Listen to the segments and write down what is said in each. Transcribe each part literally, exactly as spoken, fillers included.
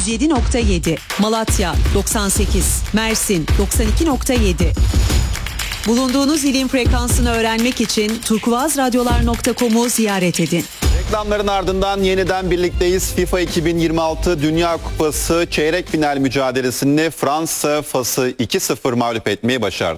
yüz yedi nokta yedi, Malatya doksan sekiz, Mersin doksan iki nokta yedi. Bulunduğunuz ilin frekansını öğrenmek için turkuazradyolar nokta com'u ziyaret edin. Reklamların ardından yeniden birlikteyiz. FIFA iki bin yirmi altı Dünya Kupası çeyrek final mücadelesinde Fransa Fas'ı iki sıfır mağlup etmeyi başardı.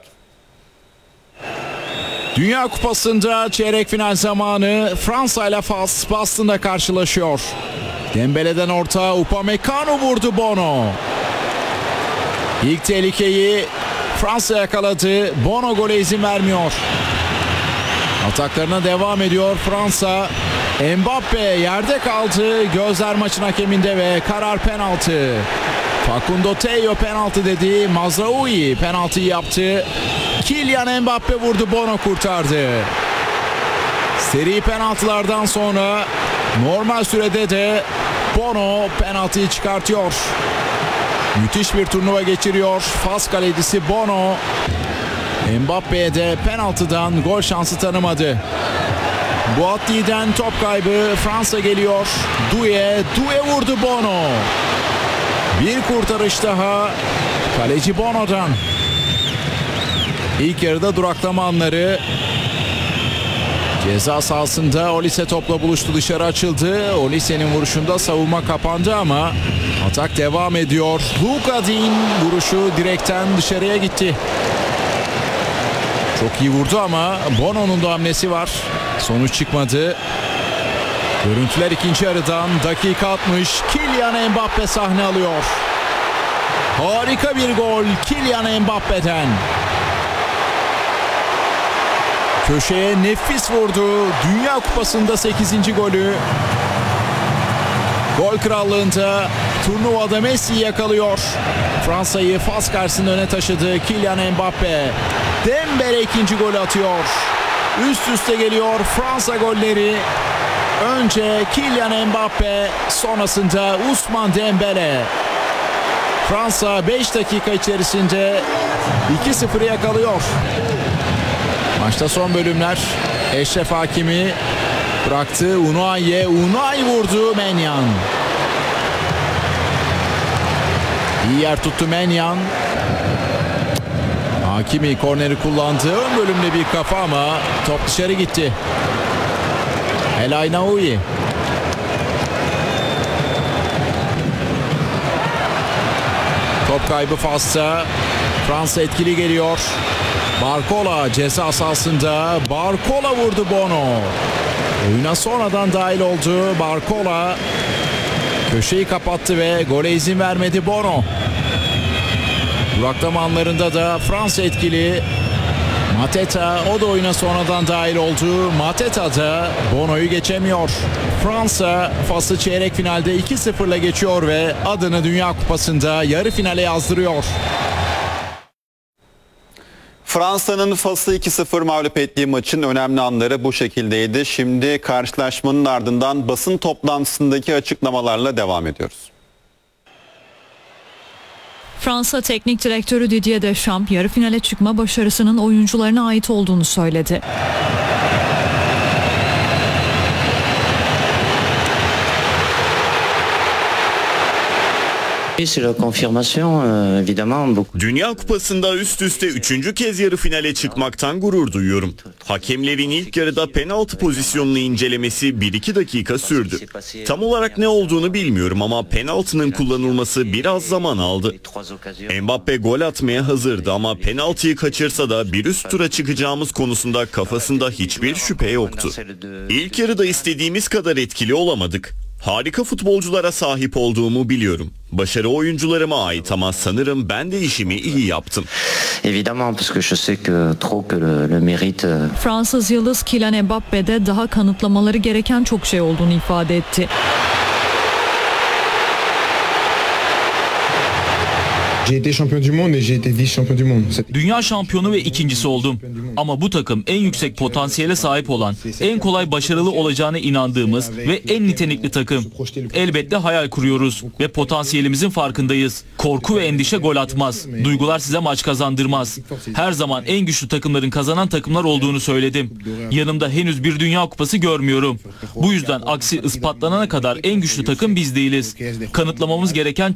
Dünya Kupası'nda çeyrek final zamanı Fransa ile Fas Boston'da karşılaşıyor. Dembele'den orta, Upamecano vurdu Bono. İlk tehlikeyi Fransa yakaladı. Bono gole izin vermiyor. Ataklarına devam ediyor Fransa. Mbappe yerde kaldı. Gözler maçın hakeminde ve karar penaltı. Facundo Tello penaltı dedi. Mazraoui penaltıyı yaptı. Kylian Mbappe vurdu, Bono kurtardı. Seri penaltılardan sonra normal sürede de Bono penaltıyı çıkartıyor. Müthiş bir turnuva geçiriyor Fas kalecisi Bono. Mbappe'ye de penaltıdan gol şansı tanımadı. Boatly'den top kaybı, Fransa geliyor. Doué, Doué vurdu Bono. Bir kurtarış daha kaleci Bono'dan. İlk yarıda duraklama anları. Ceza sahasında Olise topla buluştu, dışarı açıldı. Olise'nin vuruşunda savunma kapandı ama atak devam ediyor. Luka Din vuruşu direkten dışarıya gitti. Çok iyi vurdu ama Bono'nun da hamlesi var. Sonuç çıkmadı. Görüntüler ikinci yarıdan, dakika altmış. Kylian Mbappe sahne alıyor. Harika bir gol Kylian Mbappe'den. Köşeye nefis vurdu. Dünya Kupası'nda sekizinci golü. Gol krallığında turnuvada Messi'yi yakalıyor. Fransa'yı Fas karşısında öne taşıdı Kylian Mbappe. Dembele ikinci golü atıyor. Üst üste geliyor Fransa golleri. Önce Kylian Mbappe, sonrasında Ousmane Dembele. Fransa beş dakika içerisinde iki sıfırı yakalıyor. Maçta son bölümler. Eşref Hakimi bıraktı. Unai'ye. Unai vurdu. Maignan. İyi yer tuttu Maignan. Hakimi korneri kullandı. Ön bölümde bir kafa ama top dışarı gitti. El Aynaoui. Top kaybı Fas'ta. Fransa etkili geliyor. Barcola ceza sahasında. Barcola vurdu Bono. Oyuna sonradan dahil oldu. Barcola köşeyi kapattı ve gole izin vermedi Bono. Duraklama anlarında da Fransa etkili. Mateta, o da oyuna sonradan dahil oldu. Mateta da Bono'yu geçemiyor. Fransa Fas'ı çeyrek finalde iki sıfırla geçiyor ve adını Dünya Kupası'nda yarı finale yazdırıyor. Fransa'nın Fas'ı iki sıfır mağlup ettiği maçın önemli anları bu şekildeydi. Şimdi karşılaşmanın ardından basın toplantısındaki açıklamalarla devam ediyoruz. Fransa Teknik Direktörü Didier Deschamps yarı finale çıkma başarısının oyuncularına ait olduğunu söyledi. Dünya Kupası'nda üst üste üçüncü kez yarı finale çıkmaktan gurur duyuyorum. Hakemlerin ilk yarıda penaltı pozisyonunu incelemesi bir iki dakika sürdü. Tam olarak ne olduğunu bilmiyorum ama penaltının kullanılması biraz zaman aldı. Mbappe gol atmaya hazırdı ama penaltıyı kaçırsa da bir üst tura çıkacağımız konusunda kafasında hiçbir şüphe yoktu. İlk yarıda istediğimiz kadar etkili olamadık. Harika futbolculara sahip olduğumu biliyorum. Başarı oyuncularıma ait ama sanırım ben de işimi iyi yaptım. Fransız yıldız Kylian Mbappe de daha kanıtlamaları gereken çok şey olduğunu ifade etti. Dünya şampiyonu ve ikincisi oldum. Ama bu takım en yüksek potansiyele sahip olan, en kolay başarılı olacağına inandığımız ve en nitelikli takım. Elbette hayal kuruyoruz ve potansiyelimizin farkındayız. Korku ve endişe gol atmaz. Duygular size maç kazandırmaz. Her zaman en güçlü takımların kazanan takımlar olduğunu söyledim. Yanımda henüz bir Dünya Kupası görmüyorum. Bu yüzden aksi ispatlanana kadar en güçlü takım biz değiliz. Kanıtlamamız gereken